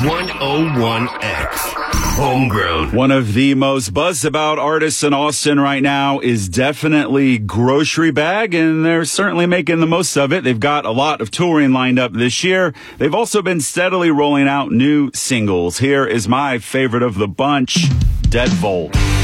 101X. Homegrown. One of the most buzzed about artists in Austin right now is definitely Grocery Bag, and they're certainly making the most of it. They've got a lot of touring lined up this year. They've also been steadily rolling out new singles. Here is my favorite of the bunch, Deadbolt.